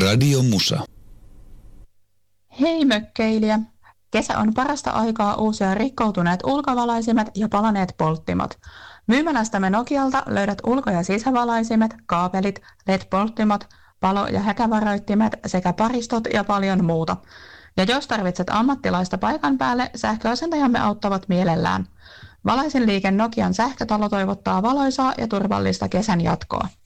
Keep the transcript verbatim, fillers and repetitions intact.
Radio Musa. Hei mökkeilijä! Kesä on parasta aikaa uusia rikkoutuneet ulkovalaisimet ja palaneet polttimot. Myymälästämme Nokialta löydät ulko- ja sisävalaisimet, kaapelit, L E D-polttimot, palo- ja häkävaroittimet sekä paristot ja paljon muuta. Ja jos tarvitset ammattilaista paikan päälle, sähköasentajamme auttavat mielellään. Valaisin liike Nokian sähkötalo toivottaa valoisaa ja turvallista kesän jatkoa.